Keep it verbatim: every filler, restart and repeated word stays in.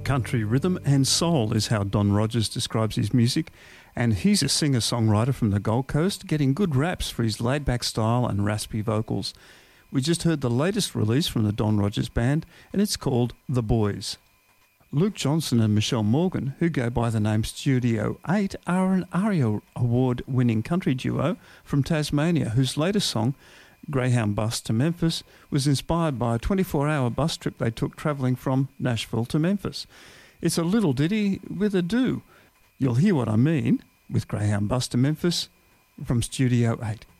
Country rhythm and soul is how Don Rogers describes his music, and he's a singer-songwriter from the Gold Coast, getting good raps for his laid-back style and raspy vocals. We just heard the latest release from the Don Rogers Band, and it's called The Boys. Luke Johnson and Michelle Morgan, who go by the name Studio eight, are an ARIA Award-winning country duo from Tasmania, whose latest song, Greyhound Bus to Memphis, was inspired by a twenty-four hour bus trip they took travelling from Nashville to Memphis. It's a little ditty with a do. You'll hear what I mean with Greyhound Bus to Memphis from Studio eight.